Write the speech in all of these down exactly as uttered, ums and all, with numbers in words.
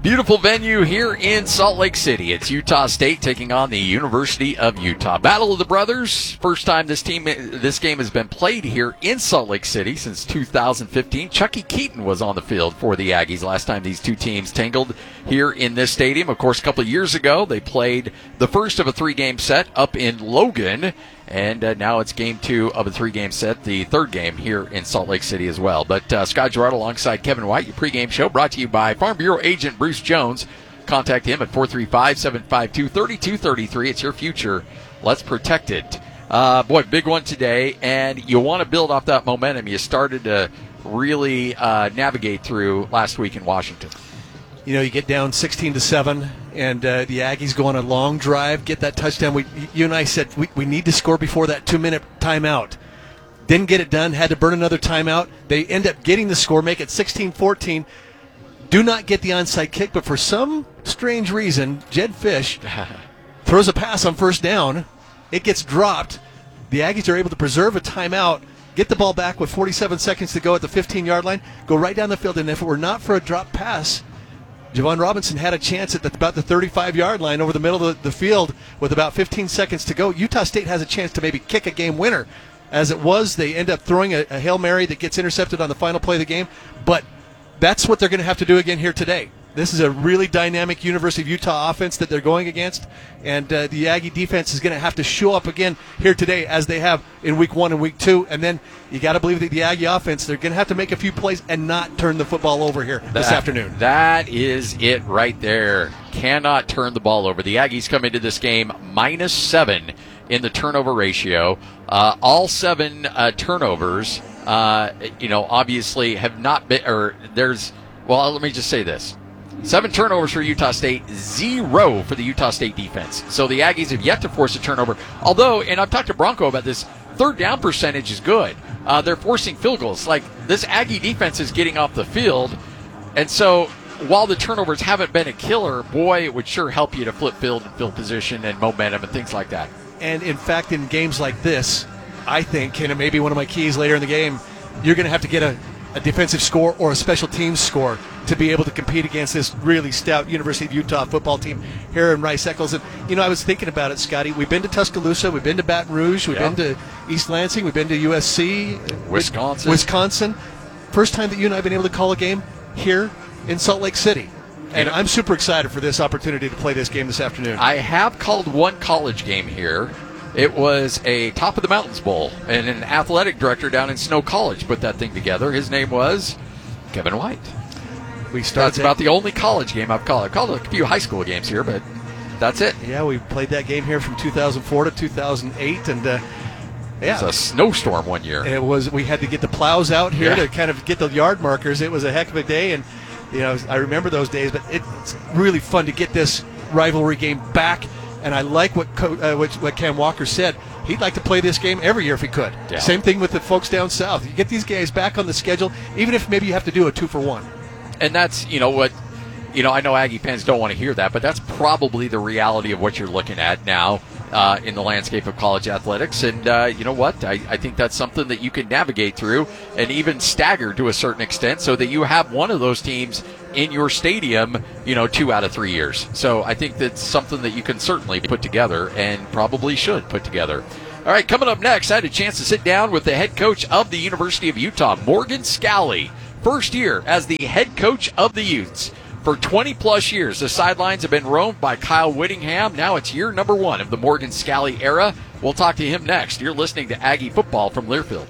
Beautiful venue here in Salt Lake City. It's Utah State taking on the University of Utah. Battle of the Brothers. First time this team, this game has been played here in Salt Lake City since two thousand fifteen. Chucky Keaton was on the field for the Aggies last time these two teams tangled here in this stadium. Of course, a couple of years ago, they played the first of a three-game set up in Logan. And uh, now it's game two of a three-game set, the third game here in Salt Lake City as well. But uh, Scott Gerard alongside Kevin White, your pregame show brought to you by Farm Bureau agent Bruce Jones. Contact him at four three five, seven five two, three two three three. It's your future. Let's protect it. Uh, boy, big one today, and you want to build off that momentum you started to really uh, navigate through last week in Washington. You know, you get down sixteen to seven, and uh, the Aggies go on a long drive, get that touchdown. We, you and I said we, we need to score before that two-minute timeout. Didn't get it done, had to burn another timeout. They end up getting the score, make it sixteen fourteen. Do not get the onside kick, but for some strange reason, Jed Fish throws a pass on first down. It gets dropped. The Aggies are able to preserve a timeout, get the ball back with forty-seven seconds to go at the fifteen-yard line, go right down the field, and if it were not for a drop pass, Javon Robinson had a chance at the, about the thirty-five-yard line over the middle of the, the field with about fifteen seconds to go. Utah State has a chance to maybe kick a game winner. As it was, they end up throwing a, a Hail Mary that gets intercepted on the final play of the game. But that's what they're going to have to do again here today. This is a really dynamic University of Utah offense that they're going against, and uh, the Aggie defense is going to have to show up again here today as they have in week one and week two. And then you got to believe that the Aggie offense, they're going to have to make a few plays and not turn the football over here that, this afternoon. That is it right there. Cannot turn the ball over. The Aggies come into this game minus seven in the turnover ratio. Uh, all seven uh, turnovers, uh, you know, obviously have not been, or there's, well, let me just say this. Seven turnovers for Utah State, zero for the Utah State defense. So the Aggies have yet to force a turnover. Although, and I've talked to Bronco about this, third down percentage is good. Uh, they're forcing field goals. Like, this Aggie defense is getting off the field. And so while the turnovers haven't been a killer, boy, it would sure help you to flip field and field position and momentum and things like that. And, in fact, in games like this, I think, and it may be one of my keys later in the game, you're going to have to get a, a defensive score or a special teams score to be able to compete against this really stout University of Utah football team here in Rice-Eccles. And, you know, I was thinking about it, Scotty. We've been to Tuscaloosa. We've been to Baton Rouge. We've yeah. been to East Lansing. We've been to U S C. Wisconsin. Wisconsin. First time that you and I have been able to call a game here in Salt Lake City. And I'm super excited for this opportunity to play this game this afternoon. I have called one college game here. It was a Top of the Mountains Bowl, and an athletic director down in Snow College put that thing together. His name was Kevin White. We started that's about the only college game I've called. I've called a few high school games here, but that's it. Yeah, we played that game here from two thousand four to two thousand eight, and uh, yeah, it was a snowstorm one year. It was. We had to get the plows out here yeah. to kind of get the yard markers. It was a heck of a day, and you know I remember those days. But it's really fun to get this rivalry game back. And I like what, Co- uh, what what Cam Walker said. He'd like to play this game every year if he could. Yeah. Same thing with the folks down south. You get these guys back on the schedule, even if maybe you have to do a two for one. And that's, you know, what, you know, I know Aggie fans don't want to hear that, but that's probably the reality of what you're looking at now uh, in the landscape of college athletics. And uh, you know what? I, I think that's something that you can navigate through and even stagger to a certain extent so that you have one of those teams in your stadium, you know, two out of three years. So I think that's something that you can certainly put together and probably should put together. All right, coming up next, I had a chance to sit down with the head coach of the University of Utah, Morgan Scalley. First year as the head coach of the Utes. For twenty-plus years, the sidelines have been roamed by Kyle Whittingham. Now it's year number one of the Morgan Scalley era. We'll talk to him next. You're listening to Aggie Football from Learfield.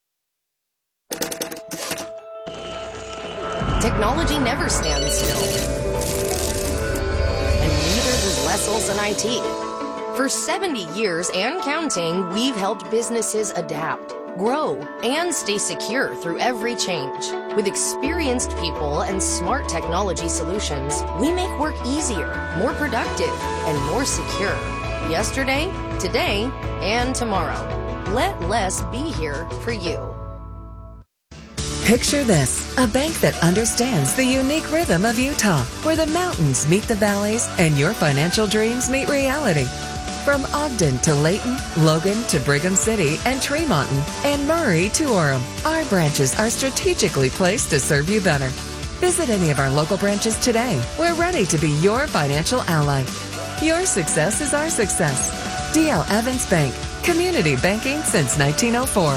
Technology never stands still. And neither does Wessels and I T. For seventy years and counting, we've helped businesses adapt, grow, and stay secure through every change. With experienced people and smart technology solutions, we make work easier, more productive, and more secure. Yesterday, today, and tomorrow. Let less be here for you. Picture this, a bank that understands the unique rhythm of Utah, where the mountains meet the valleys and your financial dreams meet reality. From Ogden to Layton, Logan to Brigham City and Tremonton, and Murray to Orem, our branches are strategically placed to serve you better. Visit any of our local branches today. We're ready to be your financial ally. Your success is our success. D L Evans Bank. Community banking since nineteen oh four.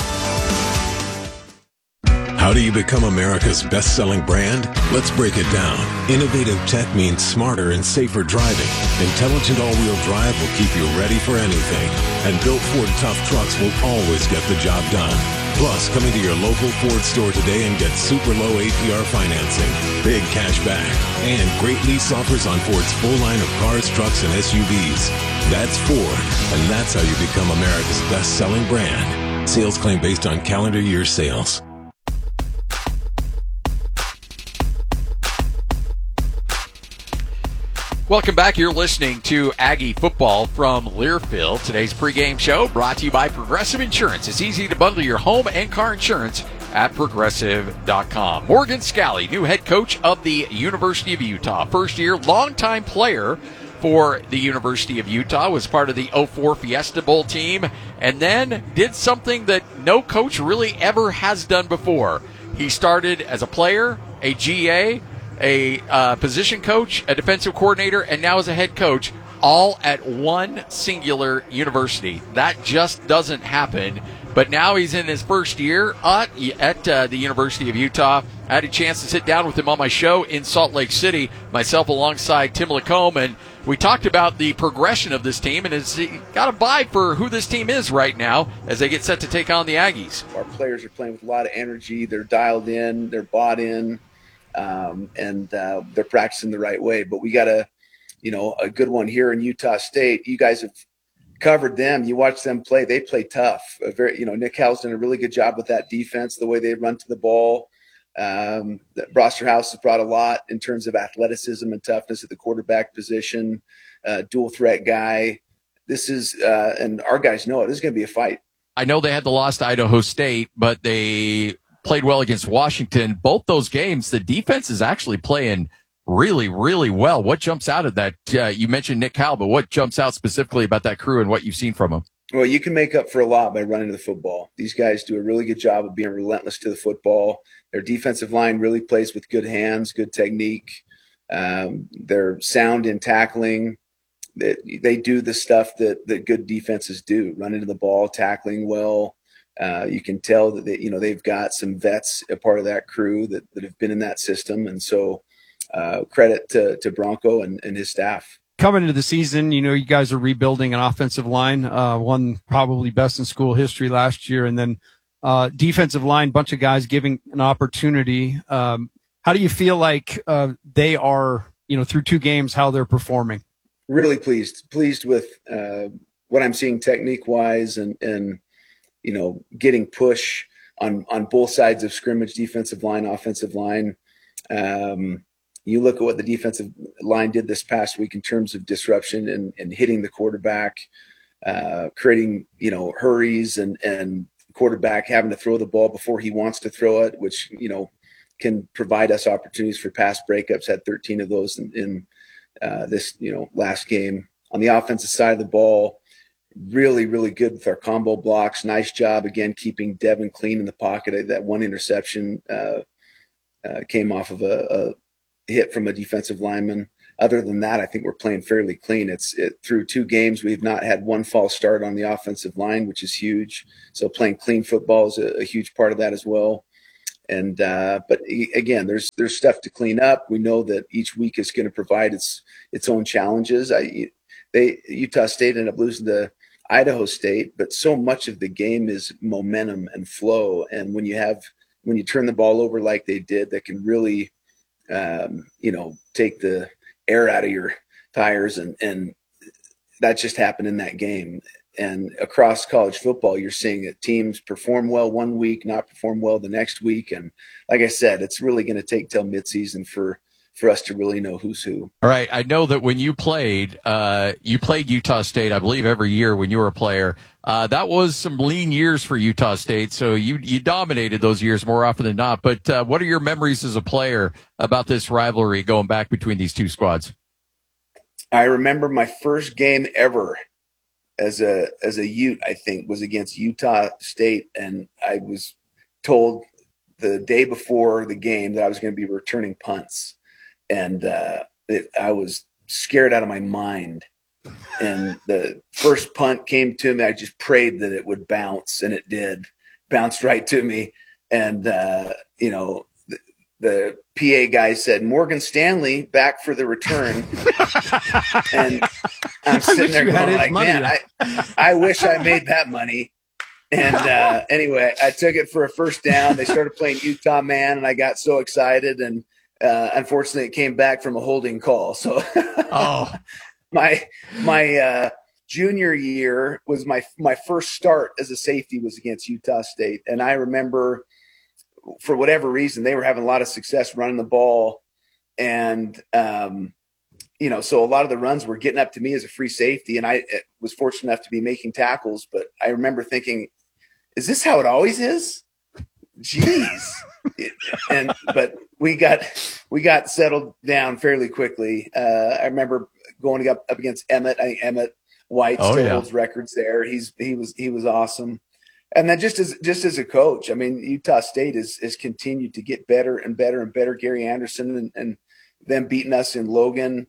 How do you become America's best-selling brand? Let's break it down. Innovative tech means smarter and safer driving. Intelligent all-wheel drive will keep you ready for anything. And built Ford Tough Trucks will always get the job done. Plus, come into your local Ford store today and get super low A P R financing, big cash back, and great lease offers on Ford's full line of cars, trucks, and S U Vs. That's Ford, and that's how you become America's best-selling brand. Sales claim based on calendar year sales. Welcome back. You're listening to Aggie Football from Learfield. Today's pregame show brought to you by Progressive Insurance. It's easy to bundle your home and car insurance at progressive dot com. Morgan Scalley, new head coach of the University of Utah. First year, longtime player for the University of Utah, was part of the oh four Fiesta Bowl team, and then did something that no coach really ever has done before. He started as a player, a G A, a uh, position coach, a defensive coordinator, and now as a head coach, all at one singular university. That just doesn't happen. But now he's in his first year at, at uh, the University of Utah. I had a chance to sit down with him on my show in Salt Lake City, myself alongside Tim Lacombe, and we talked about the progression of this team, and it's got a vibe for who this team is right now as they get set to take on the Aggies. Our players are playing with a lot of energy. They're dialed in. They're bought in. Um, and uh, they're practicing the right way. But we got a, you know, a good one here in Utah State. You guys have covered them. You watch them play. They play tough. A very, you know, Nick Howell's done a really good job with that defense, the way they run to the ball. Um, Broster House has brought a lot in terms of athleticism and toughness at the quarterback position, uh, dual threat guy. This is, uh, and our guys know it. This is going to be a fight. I know they had the loss to Idaho State, but they played well against Washington. Both those games, the defense is actually playing really, really well. What jumps out of that? Uh, you mentioned Nick Howell, but what jumps out specifically about that crew and what you've seen from them? Well, you can make up for a lot by running to the football. These guys do a really good job of being relentless to the football. Their defensive line really plays with good hands, good technique. Um, they're sound in tackling. They, they do the stuff that, that good defenses do, running to the ball, tackling well. Uh, you can tell that they, you know, they've got some vets, a part of that crew that, that have been in that system. And so uh, credit to, to Bronco and, and his staff. Coming into the season, you know, you guys are rebuilding an offensive line, uh, one probably best in school history last year. And then uh, defensive line, bunch of guys giving an opportunity. Um, how do you feel like uh, they are, you know, through two games, how they're performing? Really pleased, pleased with uh, what I'm seeing technique wise and, and, you know, getting push on, on both sides of scrimmage, defensive line, offensive line. Um, you look at what the defensive line did this past week in terms of disruption and, and hitting the quarterback, uh, creating, you know, hurries and, and quarterback having to throw the ball before he wants to throw it, which, you know, can provide us opportunities for pass breakups. Had thirteen of those in, in uh, this, you know, last game. On the offensive side of the ball, really, really good with our combo blocks. Nice job, again, keeping Devin clean in the pocket. That one interception uh, uh, came off of a, a hit from a defensive lineman. Other than that, I think we're playing fairly clean. It's it, through two games, we've not had one false start on the offensive line, which is huge. So playing clean football is a, a huge part of that as well. And uh, but again, there's there's stuff to clean up. We know that each week is going to provide its its own challenges. I, they Utah State ended up losing to Idaho State, but so much of the game is momentum and flow. And when you have, when you turn the ball over like they did, that can really, um, you know, take the air out of your tires. And, and that just happened in that game. And across college football, you're seeing that teams perform well one week, not perform well the next week. And like I said, it's really going to take till midseason for, for us to really know who's who. All right. I know that when you played, uh, you played Utah State, I believe, every year when you were a player. Uh, that was some lean years for Utah State, so you you dominated those years more often than not. But uh, what are your memories as a player about this rivalry going back between these two squads? I remember my first game ever as a as a Ute, I think, was against Utah State, and I was told the day before the game that I was going to be returning punts, and uh, it, I was scared out of my mind. And the first punt came to me. I just prayed that it would bounce, and it did. Bounced right to me. And, uh, you know, the, the P A guy said, Morgan Stanley back for the return. And I'm sitting there going like, man, I, I wish I made that money. And uh, anyway, I took it for a first down. They started playing Utah man, and I got so excited. And uh, unfortunately, it came back from a holding call. So oh. my my uh, junior year was my my first start as a safety was against Utah State. And I remember, for whatever reason, they were having a lot of success running the ball. And, um, you know, so a lot of the runs were getting up to me as a free safety. And I was fortunate enough to be making tackles. But I remember thinking, is this how it always is? Jeez. and but we got we got settled down fairly quickly. Uh, I remember going up, up against Emmett. I think Emmett White oh, still yeah. holds records there. He's he was he was awesome. And then just as just as a coach, I mean, Utah State has has continued to get better and better and better. Gary Anderson and, and them beating us in Logan,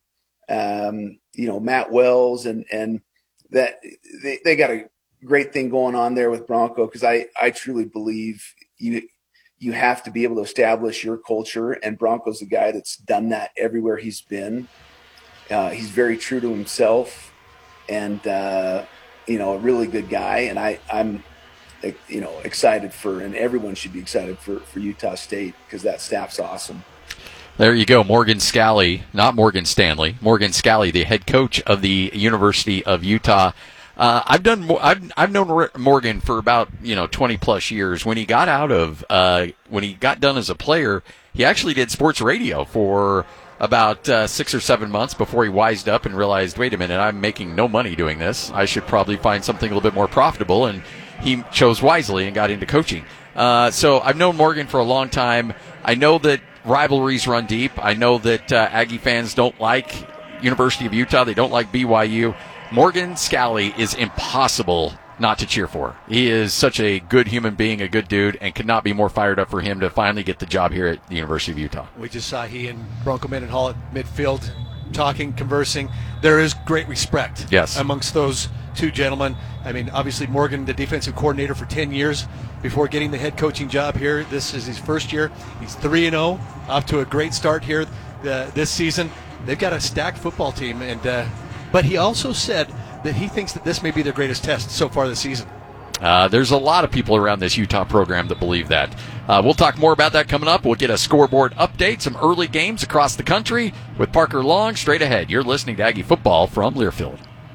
um, you know, Matt Wells and and that they, they got a great thing going on there with Bronco, because I, I truly believe you you have to be able to establish your culture, and Bronco's the guy that's done that everywhere he's been. Uh, he's very true to himself, and uh, you know, a really good guy. And I I'm you know excited for, and everyone should be excited for for Utah State, because that staff's awesome. There you go, Morgan Scalley, not Morgan Stanley. Morgan Scalley, the head coach of the University of Utah. Uh, I've done. I've I've known Morgan for about you know twenty plus years. When he got out of uh, when he got done as a player, he actually did sports radio for about uh, six or seven months before he wised up and realized, wait a minute, I'm making no money doing this. I should probably find something a little bit more profitable. And he chose wisely and got into coaching. Uh, so I've known Morgan for a long time. I know that rivalries run deep. I know that uh, Aggie fans don't like University of Utah. They don't like B Y U. Morgan Scalley is impossible not to cheer for. He is such a good human being, a good dude, and could not be more fired up for him to finally get the job here at the University of Utah. We just saw he and Bronco Mendenhall at midfield talking, conversing. There is great respect yes. amongst those two gentlemen. I mean, obviously Morgan, the defensive coordinator for ten years before getting the head coaching job here. This is his first year. He's three and oh, off to a great start here uh, this season. They've got a stacked football team, and uh, but he also said that he thinks that this may be their greatest test so far this season. Uh, there's a lot of people around this Utah program that believe that. Uh, we'll talk more about that coming up. We'll get a scoreboard update, some early games across the country with Parker Long straight ahead. You're listening to Aggie Football from Learfield.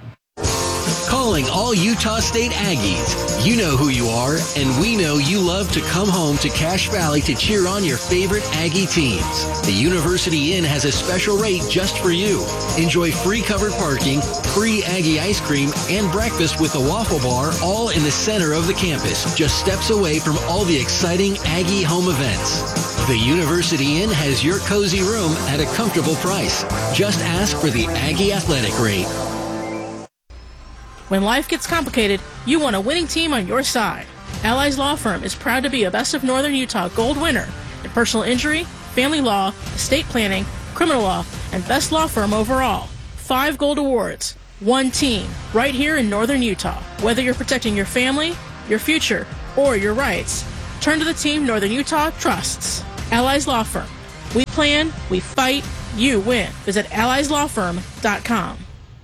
Calling all Utah State Aggies. You know who you are, and we know you love to come home to Cache Valley to cheer on your favorite Aggie teams. The University Inn has a special rate just for you. Enjoy free covered parking, free Aggie ice cream, and breakfast with a waffle bar, all in the center of the campus, just steps away from all the exciting Aggie home events. The University Inn has your cozy room at a comfortable price. Just ask for the Aggie Athletic rate. When life gets complicated, you want a winning team on your side. Allies Law Firm is proud to be a Best of Northern Utah Gold winner in personal injury, family law, estate planning, criminal law, and Best Law Firm overall. Five gold awards, one team, right here in Northern Utah. Whether you're protecting your family, your future, or your rights, turn to the team Northern Utah trusts. Allies Law Firm. We plan, we fight, you win. Visit allies law firm dot com.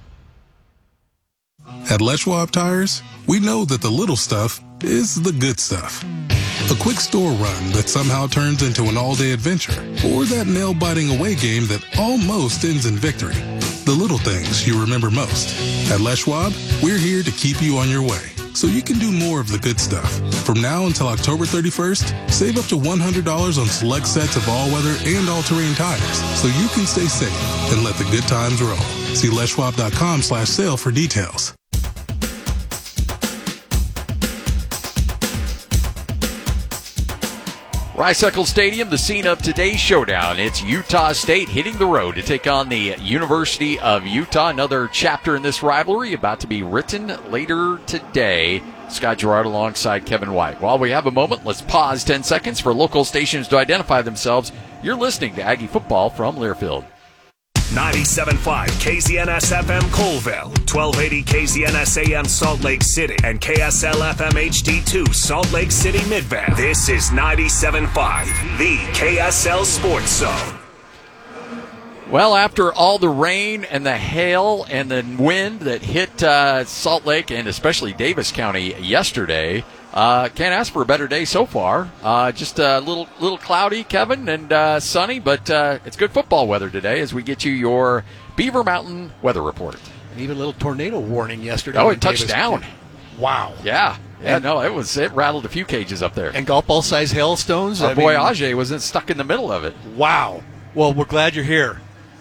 At Les Schwab Tires, we know that the little stuff is the good stuff. A quick store run that somehow turns into an all-day adventure, or that nail-biting away game that almost ends in victory. The little things you remember most. At Les Schwab, we're here to keep you on your way, so you can do more of the good stuff. From now until October thirty-first, save up to one hundred dollars on select sets of all-weather and all-terrain tires, so you can stay safe and let the good times roll. See les schwab dot com slash sale for details. Rice-Eccles Stadium, the scene of today's showdown. It's Utah State hitting the road to take on the University of Utah. Another chapter in this rivalry about to be written later today. Scott Gerard alongside Kevin White. While we have a moment, let's pause ten seconds for local stations to identify themselves. You're listening to Aggie Football from Learfield. ninety-seven point five K Z N S F M Colville, twelve eighty K Z N S A M Salt Lake City, and K S L F M H D two Salt Lake City Midvale. This is ninety-seven point five, the K S L Sports Zone. Well, after all the rain and the hail and the wind that hit uh, Salt Lake and especially Davis County yesterday, uh, can't ask for a better day so far. Uh, just a little little cloudy, Kevin, and uh, sunny, but uh, it's good football weather today as we get you your Beaver Mountain weather report. And even a little tornado warning yesterday. Oh, it touched down. Wow. Yeah. Yeah, And- no, it was it rattled a few cages up there. And golf ball size hailstones. Our I boy mean, Ajay was in, stuck in the middle of it. Wow. Well, we're glad you're here.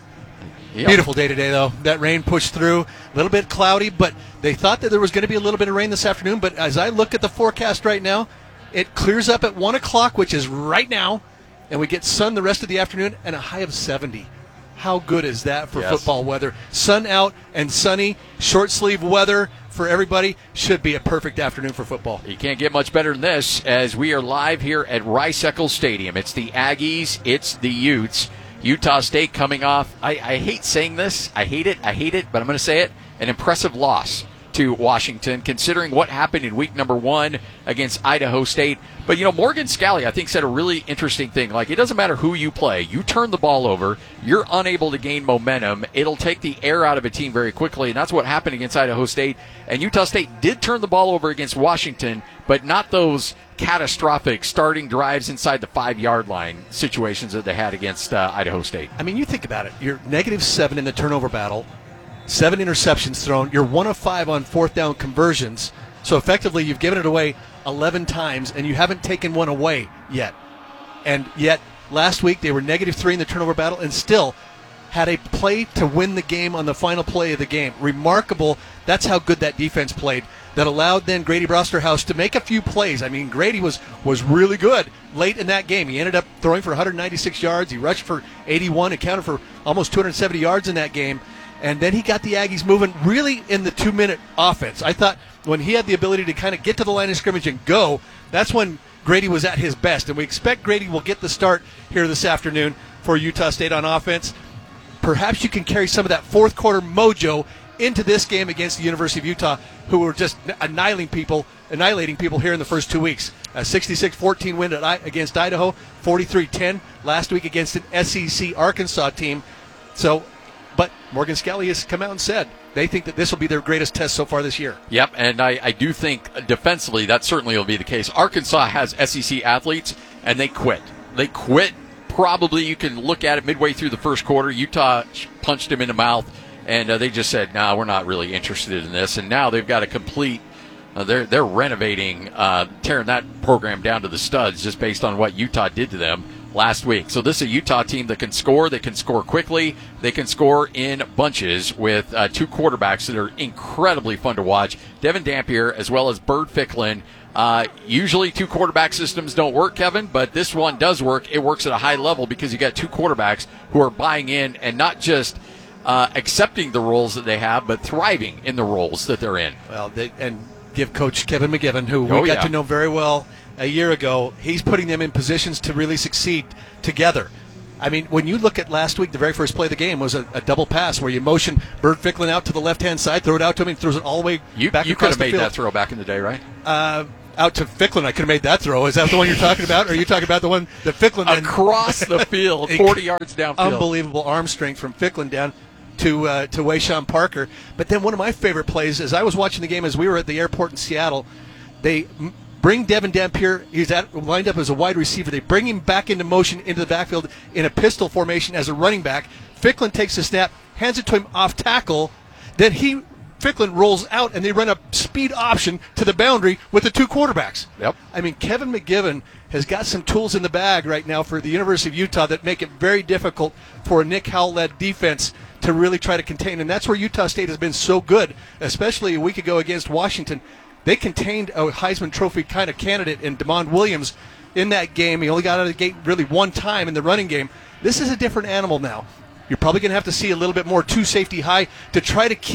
Yep. Beautiful day today, though. That rain pushed through. A little bit cloudy, but they thought that there was going to be a little bit of rain this afternoon. But as I look at the forecast right now, it clears up at one o'clock, which is right now, and we get sun the rest of the afternoon and a high of seventy. How good is that for Yes. football weather? Sun out and sunny, short-sleeve weather for everybody. Should be a perfect afternoon for football. You can't get much better than this as we are live here at Rice Eccles Stadium. It's the Aggies, it's the Utes. Utah State coming off, I, I hate saying this, I hate it, I hate it, but I'm going to say it, an impressive loss to Washington, considering what happened in week number one against Idaho State. But, you know, Morgan Scalley, I think, said a really interesting thing. Like, it doesn't matter who you play. You turn the ball over, you're unable to gain momentum. It'll take the air out of a team very quickly, and that's what happened against Idaho State. And Utah State did turn the ball over against Washington, but not those catastrophic starting drives inside the five-yard line situations that they had against uh, Idaho State. I mean, you think about it. You're negative seven in the turnover battle, seven interceptions thrown. You're one of five on fourth down conversions. So effectively, you've given it away eleven times, and you haven't taken one away yet. And yet, last week, they were negative three in the turnover battle and still had a play to win the game on the final play of the game. Remarkable. That's how good that defense played. That allowed then Grady Brosterhouse to make a few plays. I mean, Grady was was really good late in that game. He ended up throwing for one hundred ninety-six yards. He rushed for eighty-one, accounted for almost two hundred seventy yards in that game. And then he got the Aggies moving really in the two-minute offense. I thought when he had the ability to kind of get to the line of scrimmage and go, that's when Grady was at his best. And we expect Grady will get the start here this afternoon for Utah State on offense. Perhaps you can carry some of that fourth quarter mojo into this game against the University of Utah, who were just annihilating people, annihilating people here in the first two weeks. A sixty-six fourteen win at I- against Idaho, forty-three ten last week against an S E C Arkansas team. So, but Morgan Scalley has come out and said they think that this will be their greatest test so far this year. Yep, and I, I do think defensively that certainly will be the case. Arkansas has S E C athletes, and they quit. They quit. Probably you can look at it midway through the first quarter. Utah punched him in the mouth. And uh, they just said, "No, nah, we're not really interested in this." And now they've got a complete. Uh, they're they're renovating, uh, tearing that program down to the studs just based on what Utah did to them last week. So this is a Utah team that can score. They can score quickly. They can score in bunches with uh, two quarterbacks that are incredibly fun to watch. Devin Dampier as well as Bird Ficklin. Uh, usually two quarterback systems don't work, Kevin, but this one does work. It works at a high level because you got two quarterbacks who are buying in and not just Uh, accepting the roles that they have, but thriving in the roles that they're in. Well, they, and give Coach Kevin McGivern, who we Oh, got yeah. to know very well a year ago, he's putting them in positions to really succeed together. I mean, when you look at last week, the very first play of the game was a, a double pass where you motion Bird Ficklin out to the left-hand side, throw it out to him, and throws it all the way You, back you could across have the made field. that throw back in the day, right? Uh, out to Ficklin, I could have made that throw. Is that the one you're talking about? Or are you talking about the one that Ficklin then... Across the field, forty yards downfield. Unbelievable arm strength from Ficklin down to uh, to Wayshawn Parker. But then one of my favorite plays, as I was watching the game as we were at the airport in Seattle, they m- bring Devin Dampier, he's at, lined up as a wide receiver. They bring him back into motion into the backfield in a pistol formation as a running back. Ficklin takes the snap, hands it to him off tackle. Then he, Ficklin rolls out, and they run a speed option to the boundary with the two quarterbacks. Yep. I mean, Kevin McGivern has got some tools in the bag right now for the University of Utah that make it very difficult for a Nick Howell-led defense to really try to contain. And that's where Utah State has been so good, especially a week ago against Washington. They contained a Heisman Trophy kind of candidate in DeMond Williams in that game. He only got out of the gate really one time in the running game. This is a different animal now. You're probably going to have to see a little bit more two safety high to try to keep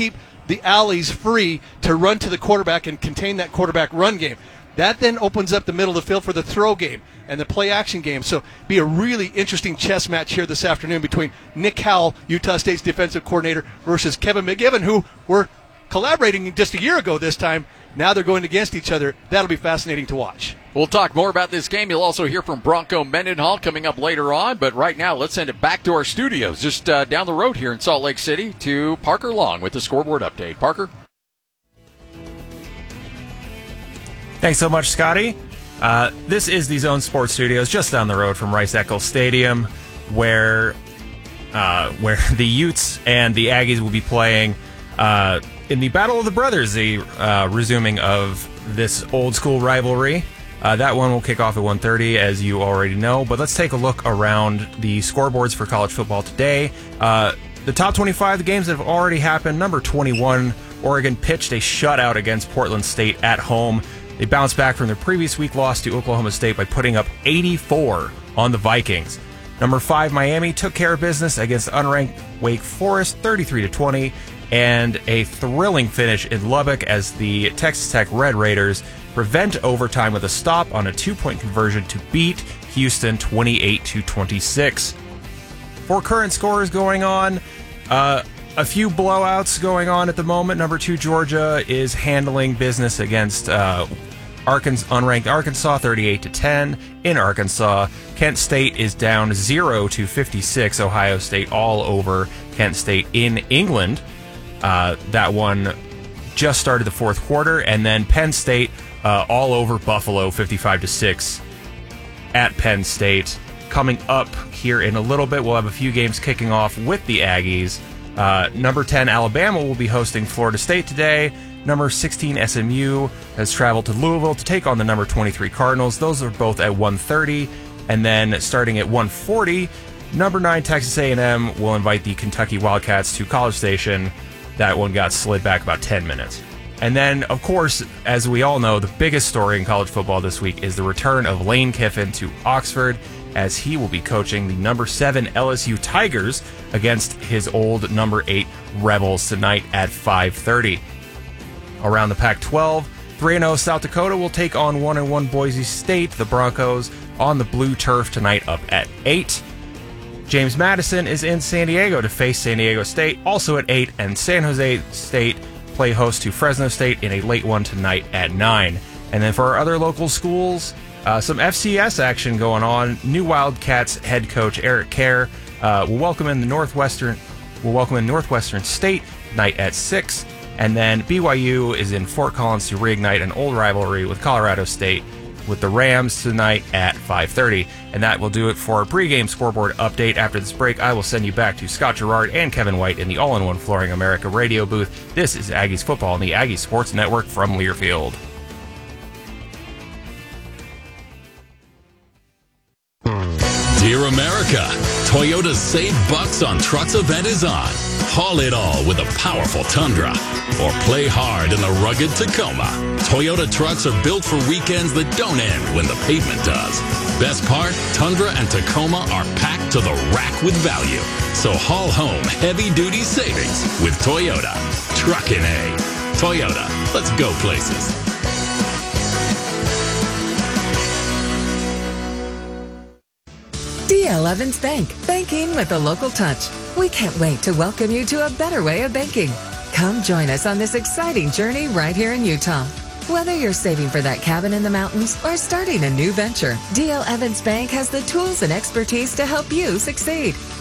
the alleys free to run to the quarterback and contain that quarterback run game. That then opens up the middle of the field for the throw game and the play-action game. So be a really interesting chess match here this afternoon between Nick Howell, Utah State's defensive coordinator, versus Kevin McGivern, who were collaborating just a year ago this time. Now they're going against each other. That'll be fascinating to watch. We'll talk more about this game. You'll also hear from Bronco Mendenhall coming up later on. But right now, let's send it back to our studios just uh, down the road here in Salt Lake City to Parker Long with the scoreboard update. Parker? Thanks so much, Scotty. Uh, this is the Zone Sports Studios just down the road from Rice-Eccles Stadium, where uh, where the Utes and the Aggies will be playing uh, in the Battle of the Brothers, the uh, resuming of this old-school rivalry. Uh, that one will kick off at one thirty, as you already know. But let's take a look around the scoreboards for college football today. Uh, the top twenty-five, the games that have already happened. Number twenty-one, Oregon pitched a shutout against Portland State at home. They bounced back from their previous week loss to Oklahoma State by putting up eighty-four on the Vikings. Number five, Miami took care of business against unranked Wake Forest, thirty-three to twenty, and a thrilling finish in Lubbock as the Texas Tech Red Raiders prevent overtime with a stop on a two-point conversion to beat Houston twenty-eight to twenty-six. For current scores going on, uh, a few blowouts going on at the moment. Number two, Georgia is handling business against uh, Arkansas, unranked Arkansas, thirty-eight to ten in Arkansas. Kent State is down zero to fifty-six. Ohio State all over Kent State in England. Uh, that one just started the fourth quarter, and then Penn State uh, all over Buffalo, fifty-five to six at Penn State. Coming up here in a little bit, we'll have a few games kicking off with the Aggies. Uh, number ten, Alabama, will be hosting Florida State today. Number sixteen, S M U, has traveled to Louisville to take on the number twenty-three Cardinals. Those are both at one thirty. And then starting at one forty, number nine, Texas A and M, will invite the Kentucky Wildcats to College Station. That one got slid back about ten minutes. And then, of course, as we all know, the biggest story in college football this week is the return of Lane Kiffin to Oxford, as he will be coaching the number seven L S U Tigers against his old number eight Rebels tonight at five thirty. Around the Pac twelve, three and oh South Dakota will take on one and one Boise State, the Broncos, on the blue turf tonight up at eight. James Madison is in San Diego to face San Diego State, also at eight, and San Jose State play host to Fresno State in a late one tonight at nine. And then for our other local schools, Uh, some F C S action going on. New Wildcats head coach Eric Kerr uh, will welcome in the Northwestern. Will welcome in Northwestern State tonight at six, and then B Y U is in Fort Collins to reignite an old rivalry with Colorado State with the Rams tonight at five thirty. And that will do it for our pregame scoreboard update. After this break, I will send you back to Scott Gerard and Kevin White in the All-in-One Flooring America radio booth. This is Aggies football on the Aggies Sports Network from Learfield. Dear America, Toyota's Save Bucks on Trucks event is on. Haul it all with a powerful Tundra, or play hard in the rugged Tacoma. Toyota trucks are built for weekends that don't end when the pavement does. Best part, Tundra and Tacoma are packed to the rack with value. So haul home heavy-duty savings with Toyota. Truckin' A. Toyota, let's go places. D L Evans Bank, banking with a local touch. We can't wait to welcome you to a better way of banking. Come join us on this exciting journey right here in Utah. Whether you're saving for that cabin in the mountains or starting a new venture, D L Evans Bank has the tools and expertise to help you succeed.